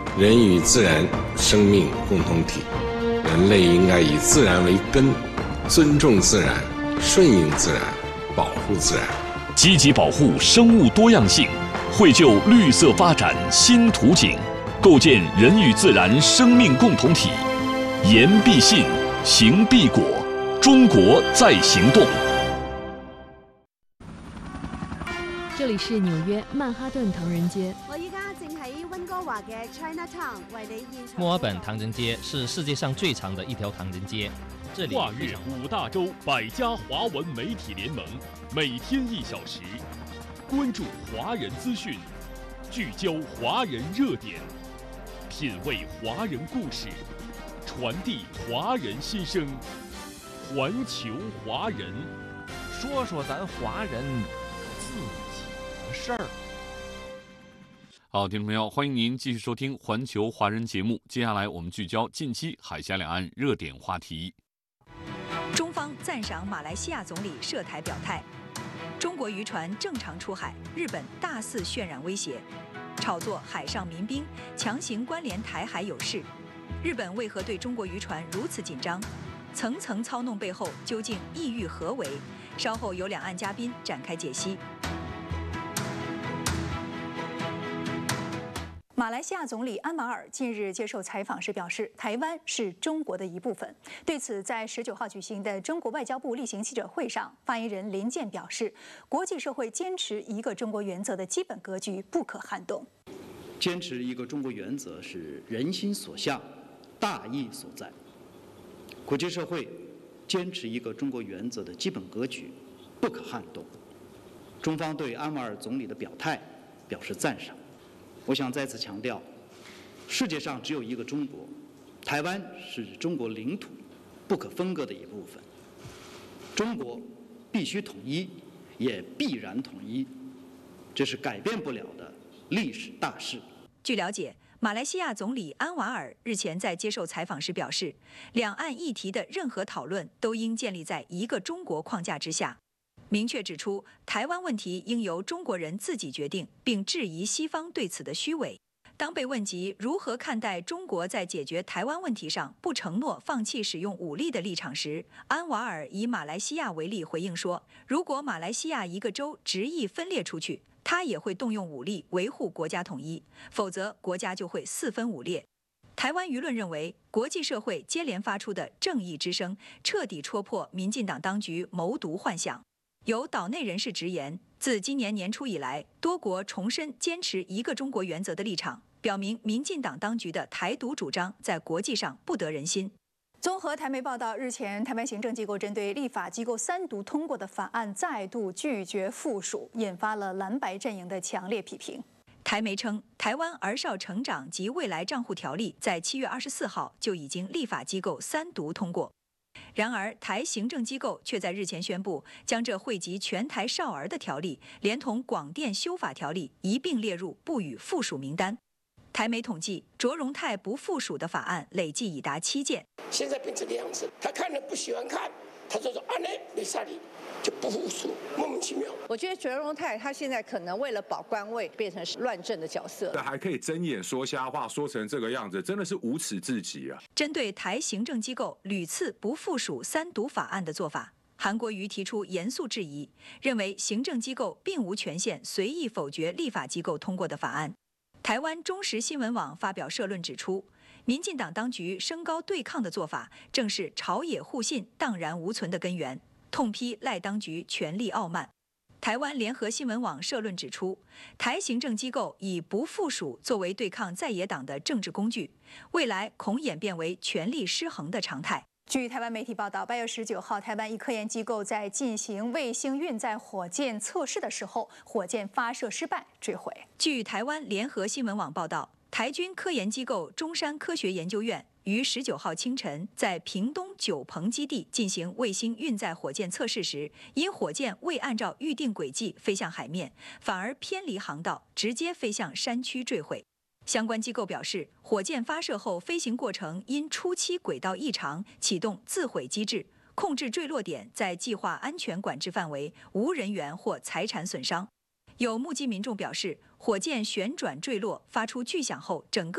人与自然生命共同体，人类应该以自然为根，尊重自然，顺应自然，保护自然， 积极保护生物多样性，绘就绿色发展新图景，构建人与自然生命共同体。言必信，行必果，中國在行動。 這裡是紐約曼哈頓唐人街。 我依家正喺溫哥華嘅 Chinatown 為你現場。 墨爾本唐人街是世界上最長的一條唐人街，這裡跨越5大洲100家華文媒體聯盟，每天1小時，關注華人資訊，聚焦華人熱點，品味華人故事，傳遞華人心聲，環球華人， 說說咱華人自己的事兒。 好，听众朋友，欢迎您继续收听环球华人节目。接下来我们聚焦近期海峡两岸热点话题。 中方赞赏马来西亚总理涉台表态。中国渔船正常出海，日本大肆渲染威胁，炒作海上民兵，强行关联台海有事。日本为何对中国渔船如此紧张？层层操弄背后究竟意欲何为？稍后由两岸嘉宾展开解析。马来西亚总理安瓦尔近日接受采访时表示，台湾是中国的一部分。对此，在19号举行的中国外交部例行记者会上，发言人林健表示，国际社会坚持一个中国原则的基本格局不可撼动。 坚持一个中国原则是人心所向，大义所在。国际社会坚持一个中国原则的基本格局不可撼动。中方对安瓦尔总理的表态表示赞赏。我想再次强调，世界上只有一个中国，台湾是中国领土不可分割的一部分。中国必须统一，也必然统一，这是改变不了的历史大势。 据了解，马来西亚总理安瓦尔日前在接受采访时表示，两岸议题的任何讨论都应建立在一个中国框架之下。明确指出，台湾问题应由中国人自己决定，并质疑西方对此的虚伪。当被问及如何看待中国在解决台湾问题上不承诺放弃使用武力的立场时，安瓦尔以马来西亚为例回应说，如果马来西亚一个州执意分裂出去，他也会动用武力维护国家统一，否则国家就会四分五裂。台湾舆论认为，国际社会接连发出的正义之声，彻底戳破民进党当局谋独幻想。有岛内人士直言，自今年年初以来，多国重申坚持一个中国原则的立场，表明民进党当局的台独主张在国际上不得人心。综合台媒报道，日前台湾行政机构针对立法机构3读通过的法案再度拒绝复属，引发了蓝白阵营的强烈批评。台媒称，台湾儿少成长及未来账户条例在7月24号就已经立法机构3读通过。然而，台行政机构却在日前宣布，将这惠及全台少儿的条例，连同广电修法条例一并列入不予附属名单。台媒统计，卓荣泰不附属的法案累计已达7件。 现在变成这样子，他看了不喜欢看，他就说没啥理，就不附属，莫名其妙。 我觉得卓荣泰他现在可能为了保官位，变成是乱政的角色， 还可以睁眼说瞎话，说成这个样子，真的是无耻至极啊！ 针对台行政机构屡次不附属3读法案的做法，韩国瑜提出严肃质疑，认为行政机构并无权限随意否决立法机构通过的法案。台湾中时新闻网发表社论指出，民进党当局升高对抗的做法，正是朝野互信荡然无存的根源，痛批赖当局权力傲慢。台湾联合新闻网社论指出，台行政机构以不附属作为对抗在野党的政治工具，未来恐演变为权力失衡的常态。据台湾媒体报道，8月19号，台湾一科研机构在进行卫星运载火箭测试的时候，火箭发射失败坠毁。据台湾联合新闻网报道，台军科研机构中山科学研究院于19号清晨在屏东九鹏基地进行卫星运载火箭测试时，因火箭未按照预定轨迹飞向海面，反而偏离航道，直接飞向山区坠毁。相关机构表示，火箭发射后飞行过程因初期轨道异常启动自毁机制，控制坠落点在计划安全管制范围，无人员或财产损伤。有目击民众表示，火箭旋转坠落发出巨响后，整个